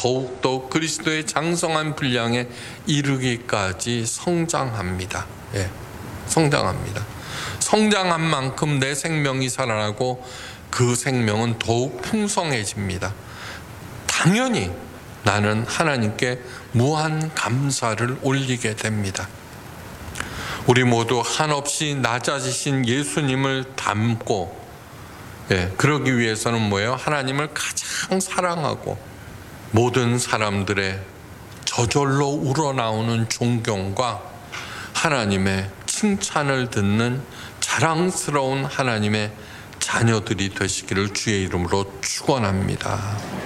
더욱더 그리스도의 장성한 분량에 이르기까지 성장합니다. 예, 성장합니다. 성장한 만큼 내 생명이 살아나고 그 생명은 더욱 풍성해집니다. 당연히 나는 하나님께 무한 감사를 올리게 됩니다. 우리 모두 한없이 낮아지신 예수님을 닮고, 그러기 위해서는 뭐예요? 하나님을 가장 사랑하고 모든 사람들의 저절로 우러나오는 존경과 하나님의 칭찬을 듣는 자랑스러운 하나님의 자녀들이 되시기를 주의 이름으로 축원합니다.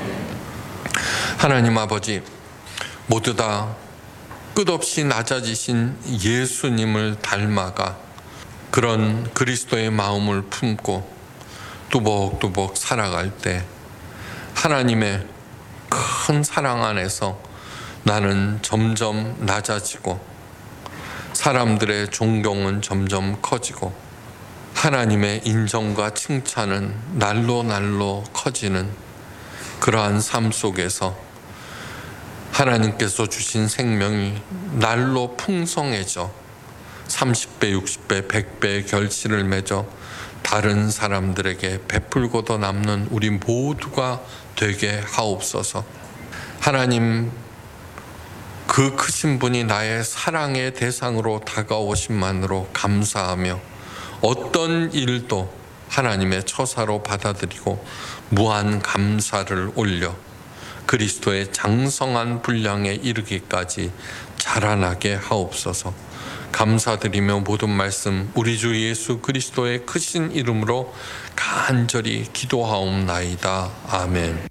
하나님 아버지, 모두 다 끝없이 낮아지신 예수님을 닮아가 그런 그리스도의 마음을 품고 뚜벅뚜벅 살아갈 때 하나님의 큰 사랑 안에서 나는 점점 낮아지고 사람들의 존경은 점점 커지고 하나님의 인정과 칭찬은 날로 날로 커지는 그러한 삶 속에서 하나님께서 주신 생명이 날로 풍성해져 30배, 60배, 100배의 결실을 맺어 다른 사람들에게 베풀고도 남는 우리 모두가 되게 하옵소서. 하나님, 그 크신 분이 나의 사랑의 대상으로 다가오심만으로 감사하며 어떤 일도 하나님의 처사로 받아들이고 무한 감사를 올려 그리스도의 장성한 분량에 이르기까지 자라나게 하옵소서. 감사드리며 모든 말씀 우리 주 예수 그리스도의 크신 이름으로 간절히 기도하옵나이다. 아멘.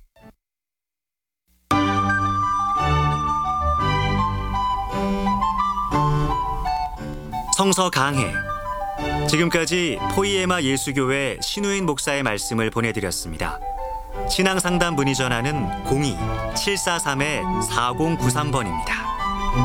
성서 강해. 지금까지 포이에마 예수교회 신우인 목사의 말씀을 보내드렸습니다. 신앙상담 문의 전화는 02-743-4093번입니다.